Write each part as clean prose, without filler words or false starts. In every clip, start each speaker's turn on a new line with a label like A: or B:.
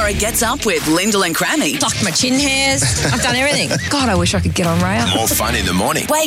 A: Laura gets up with Lyndall and Crammy.
B: Plucked my chin hairs. I've done everything. God, I wish I could get on rail.
C: More fun in the morning.
A: Wave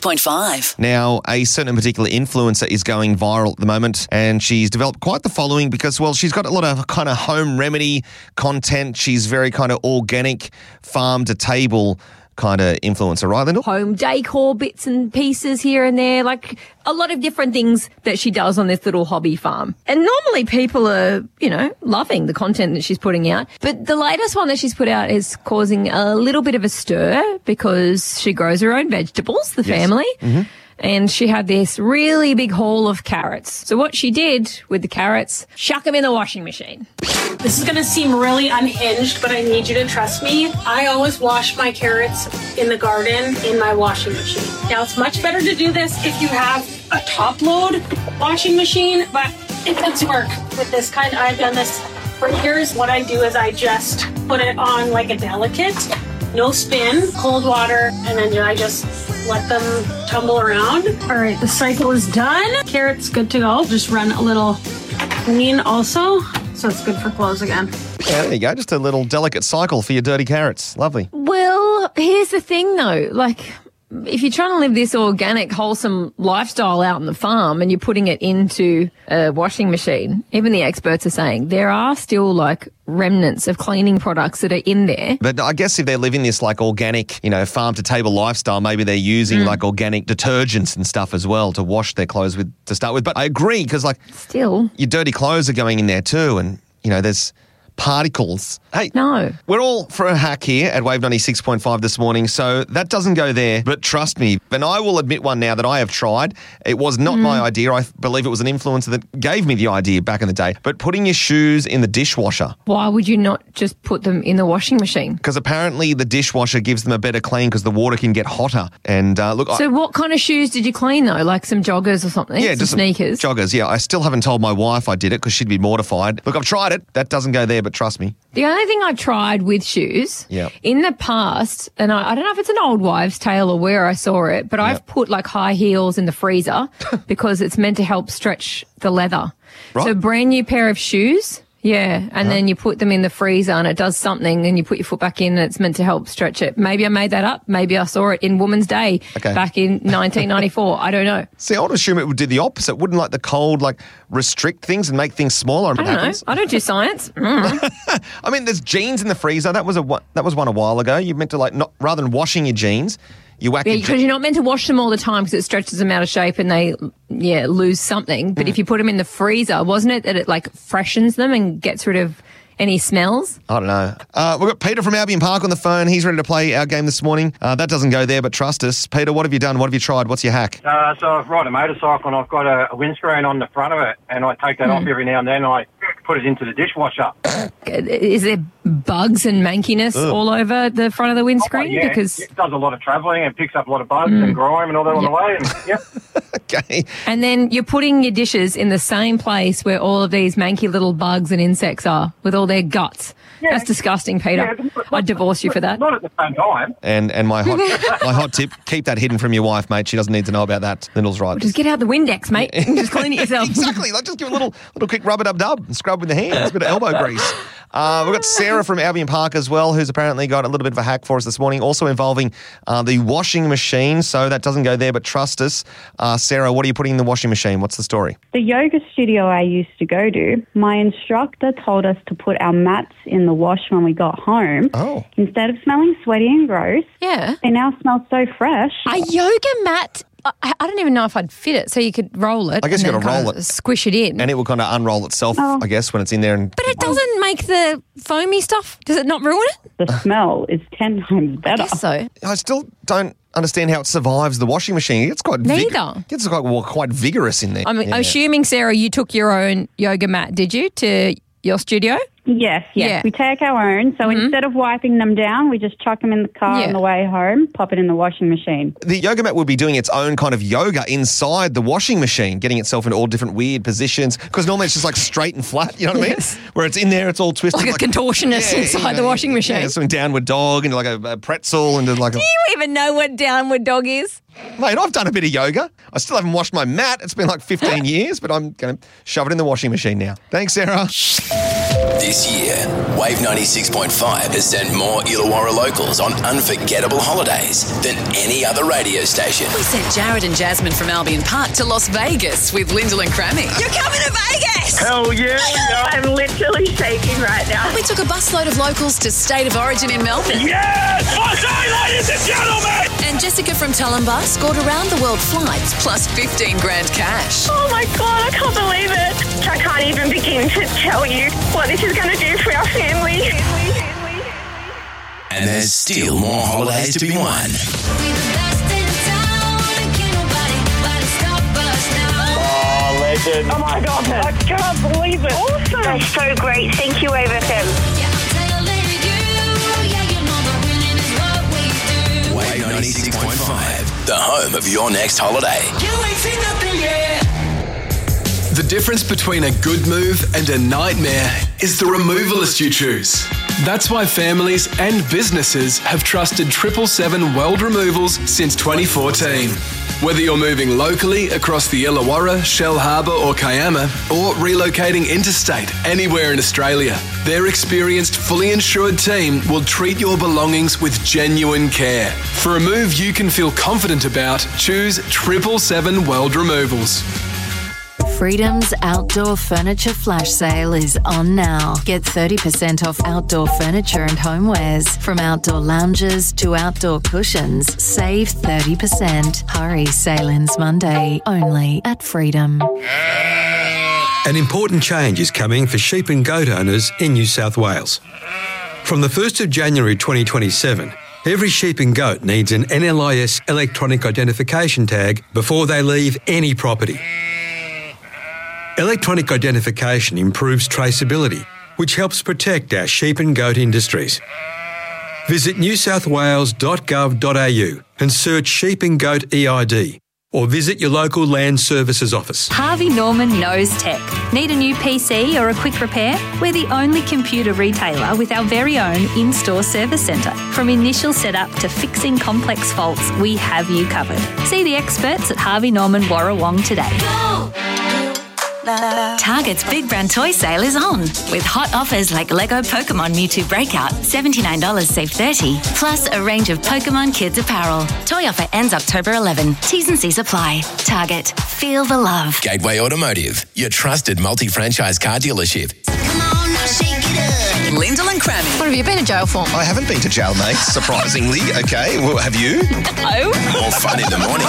A: 96.5.
D: Now, a certain particular influencer is going viral at the moment, and she's developed quite the following because, well, she's got a lot of kind of home remedy content. She's very kind of organic, farm to table kind of influencer, right, Lyndall?
E: Home decor bits and pieces here and there, like a lot of different things that she does on this little hobby farm. And normally people are, loving the content that she's putting out. But the latest one that she's put out is causing a little bit of a stir because she grows her own vegetables, the family. Mm-hmm. And she had this really big haul of carrots. So what she did with the carrots, chuck them in the washing machine.
F: This is going to seem really unhinged, but I need you to trust me. I always wash my carrots in the garden in my washing machine. Now, it's much better to do this if you have a top-load washing machine, but it does work with this kind. I've done this for years. What I do is I just put it on like a delicate, no spin, cold water, and then I just let them tumble around. All right, the cycle is done. Carrots good to go. Just run a little clean also, so it's good for clothes again.
D: Yeah, there you go. Just a little delicate cycle for your dirty carrots. Lovely.
E: Well, here's the thing though, if you're trying to live this organic, wholesome lifestyle out on the farm and you're putting it into a washing machine, even the experts are saying there are still remnants of cleaning products that are in there.
D: But I guess if they're living this organic, farm to table lifestyle, maybe they're using organic detergents and stuff as well to wash their clothes with to start with. But I agree because
E: still
D: your dirty clothes are going in there too, and there's particles. Hey,
E: no.
D: We're all for a hack here at Wave 96.5 this morning, so that doesn't go there. But trust me, and I will admit one now that I have tried. It was not my idea. I believe it was an influencer that gave me the idea back in the day. But putting your shoes in the dishwasher.
E: Why would you not just put them in the washing machine?
D: Because apparently the dishwasher gives them a better clean because the water can get hotter. And
E: So what kind of shoes did you clean though? Like some joggers or something?
D: Yeah, just
E: sneakers.
D: Joggers, yeah. I still haven't told my wife I did it because she'd be mortified. Look, I've tried it. That doesn't go there, but trust me.
E: The only thing I've tried with shoes in the past, and I don't know if it's an old wives' tale or where I saw it, but I've put high heels in the freezer because it's meant to help stretch the leather.
D: Right.
E: So a brand new pair of shoes. Yeah, and then you put them in the freezer and it does something and you put your foot back in and it's meant to help stretch it. Maybe I made that up. Maybe I saw it in Women's Day back in 1994. I don't know.
D: See, I would assume it would do the opposite. Wouldn't the cold restrict things and make things smaller?
E: I don't know. I don't do science.
D: I mean, there's jeans in the freezer. That was one a while ago. You meant to not rather than washing your jeans, you whack
E: because you're not meant to wash them all the time because it stretches them out of shape and they lose something. But if you put them in the freezer, wasn't it that it freshens them and gets rid of any smells?
D: I don't know. We've got Peter from Albion Park on the phone. He's ready to play our game this morning. That doesn't go there, but trust us. Peter, what have you done? What have you tried? What's your hack?
G: So I ride a motorcycle and I've got a windscreen on the front of it and I take that off every now and then. I put it into the dishwasher.
E: Is there bugs and mankiness all over the front of the windscreen?
G: Yeah,
E: because
G: it does a lot of travelling and picks up a lot of bugs and grime and all that on the way. And,
D: Okay.
E: And then you're putting your dishes in the same place where all of these manky little bugs and insects are with all their guts.
G: Yeah.
E: That's disgusting, Peter. I'd divorce you for that.
G: Not at the same time.
D: And my hot tip, keep that hidden from your wife, mate. She doesn't need to know about that. Lyndall's right.
E: Just get out the Windex, mate, and just clean it yourself.
D: Exactly. Just give it a little quick rub-a-dub-dub and scrub with the hands. A bit of elbow grease. We've got Sarah from Albion Park as well, who's apparently got a little bit of a hack for us this morning, also involving the washing machine. So that doesn't go there, but trust us. Sarah, what are you putting in the washing machine? What's the story?
H: The yoga studio I used to go to, my instructor told us to put our mats in the wash when we got home.
D: Oh.
H: Instead of smelling sweaty and gross, they now smell so fresh.
E: A yoga mat? I don't even know if I'd fit it, so you could roll it.
D: I guess
E: you
D: got to roll it.
E: Squish it in.
D: And it will kind of unroll itself, I guess, when it's in there.
E: But it doesn't make the foamy stuff. Does it not ruin it?
H: The smell is 10 times better.
E: I guess so.
D: I still don't understand how it survives the washing machine. It's quite it's quite vigorous in there.
E: I'm assuming, Sarah, you took your own yoga mat, did you, to your studio?
H: Yes.
E: Yeah.
H: We take our own. So instead of wiping them down, we just chuck them in the car on the way home, pop it in the washing machine.
D: The yoga mat would be doing its own kind of yoga inside the washing machine, getting itself into all different weird positions. Because normally it's just straight and flat, you know what I mean? Where it's in there, it's all twisted.
E: Like a contortionist inside the washing machine.
D: Yeah, something downward dog and like a pretzel and
E: Do you even know what downward dog is?
D: Mate, I've done a bit of yoga. I still haven't washed my mat. It's been 15 years, but I'm going to shove it in the washing machine now. Thanks, Sarah.
C: This year, Wave 96.5 has sent more Illawarra locals on unforgettable holidays than any other radio station.
A: We sent Jared and Jasmine from Albion Park to Las Vegas with Lyndall and Crammy. You're coming to Vegas!
I: Hell yeah!
J: I'm literally shaking right now.
A: We took a busload of locals to State of Origin in Melbourne.
I: Yes! Okay, ladies and gentlemen!
A: And Jessica from Tullambar scored around-the-world flights plus 15 grand cash.
J: Oh my God, I can't believe it. I can't even begin to tell you what this is going to do for our family.
C: And there's still more holidays to be won.
I: Oh, legend. Oh my God, I can't believe it.
J: Awesome. That's so great. Thank you, Wave FM.
C: Wave 96.5, the home of your next holiday.
I: You ain't seen nothing yet.
K: The difference between a good move and a nightmare is the removalist you choose. That's why families and businesses have trusted 777 Weld Removals since 2014. Whether you're moving locally across the Illawarra, Shell Harbour or Kiama, or relocating interstate anywhere in Australia, their experienced, fully insured team will treat your belongings with genuine care. For a move you can feel confident about, choose 777 Weld Removals.
L: Freedom's outdoor furniture flash sale is on now. Get 30% off outdoor furniture and homewares. From outdoor lounges to outdoor cushions, save 30%. Hurry, sale ends Monday, only at Freedom.
M: An important change is coming for sheep and goat owners in New South Wales. From the 1st of January 2027, every sheep and goat needs an NLIS electronic identification tag before they leave any property. Electronic identification improves traceability, which helps protect our sheep and goat industries. Visit newsouthwales.gov.au and search sheep and goat EID, or visit your local Land Services office.
N: Harvey Norman knows tech. Need a new PC or a quick repair? We're the only computer retailer with our very own in-store service centre. From initial setup to fixing complex faults, we have you covered. See the experts at Harvey Norman Warrawong today.
O: Target's Big Brand Toy Sale is on, with hot offers like Lego Pokemon Mewtwo Breakout, $79 save $30, plus a range of Pokemon Kids apparel. Toy offer ends October 11. T's and C's apply. Target. Feel the love.
C: Gateway Automotive, your trusted multi-franchise car dealership.
A: Lyndall and Crammy.
B: What have you been to jail for?
D: I haven't been to jail, mate, surprisingly. Okay, well, have you?
B: No.
C: More fun in the morning.